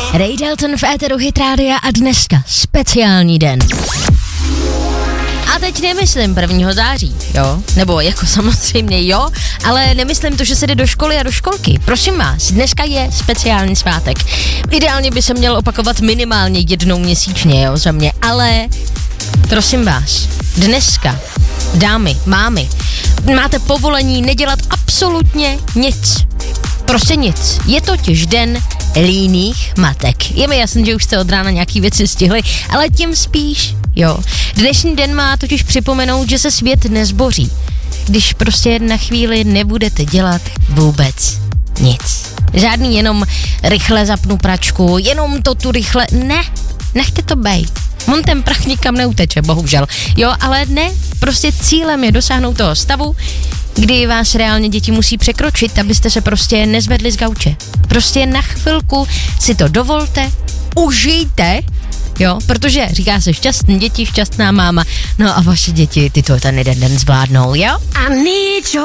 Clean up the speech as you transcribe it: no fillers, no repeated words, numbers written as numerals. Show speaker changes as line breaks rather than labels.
Ray Dalton v éteru Hit Rádia a dneska speciální den. A teď nemyslím 1. září, jo, nebo jako samozřejmě jo, ale nemyslím to, že se jde do školy a do školky. Prosím vás, dneska je speciální svátek. Ideálně by se měl opakovat minimálně jednou měsíčně, jo, za mě, ale prosím vás, dneska, dámy, mámy, máte povolení nedělat absolutně nic. Prostě nic. Je totiž den líných matek. Je mi jasný, že už jste od rána nějaký věci stihli, ale tím spíš, jo. Dnešní den má totiž připomenout, že se svět nezboří, když prostě na chvíli nebudete dělat vůbec nic. Žádný jenom rychle zapnu pračku, jenom to tu rychle, ne, nechte to bejt. On ten prach nikam neuteče, bohužel. Jo, ale ne, prostě cílem je dosáhnout toho stavu, kdy vás reálně děti musí překročit, abyste se prostě nezvedli z gauče. Prostě na chvilku si to dovolte, užijte, jo, protože říká se šťastný děti, šťastná máma, no a vaše děti, ty to ten jeden den zvládnou, jo?